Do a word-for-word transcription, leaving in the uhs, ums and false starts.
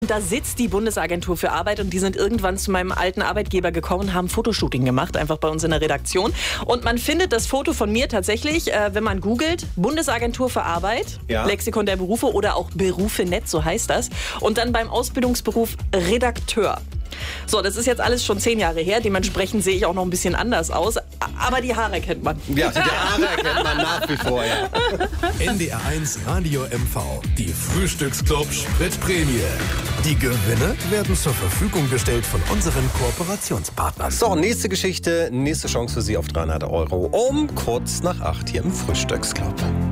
Da sitzt die Bundesagentur für Arbeit und die sind irgendwann zu meinem alten Arbeitgeber gekommen und haben Fotoshooting gemacht, einfach bei uns in der Redaktion. Und man findet das Foto von mir tatsächlich, äh, wenn man googelt, Bundesagentur für Arbeit, ja. Lexikon der Berufe oder auch Berufe.net, so heißt das. Und dann beim Ausbildungsberuf Redakteur. So, das ist jetzt alles schon zehn Jahre her, dementsprechend sehe ich auch noch ein bisschen anders aus, aber die Haare kennt man. Ja, die Haare erkennt man nach wie vor, ja. N D R eins Radio M V, die Frühstücksclub Spritprämie. Die Gewinne werden zur Verfügung gestellt von unseren Kooperationspartnern. So, nächste Geschichte, nächste Chance für Sie auf dreihundert Euro um kurz nach acht hier im Frühstücksclub.